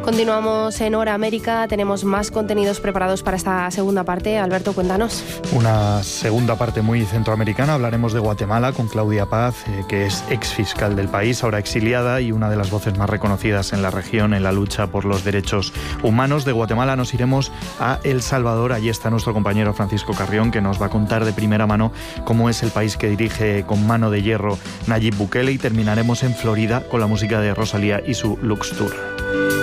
Continuamos en Hora América, tenemos más contenidos preparados para esta segunda parte. Alberto, cuéntanos. Una segunda parte muy centroamericana. Hablaremos de Guatemala con Claudia Paz, que es exfiscal del país, ahora exiliada y una de las voces más reconocidas en la región en la lucha por los derechos humanos. De Guatemala nos iremos a El Salvador. Allí está nuestro compañero Francisco Carrión, que nos va a contar de primera mano cómo es el país que dirige con mano de hierro Nayib Bukele, y terminaremos en Florida con la música de Rosalía y su Lux Tour.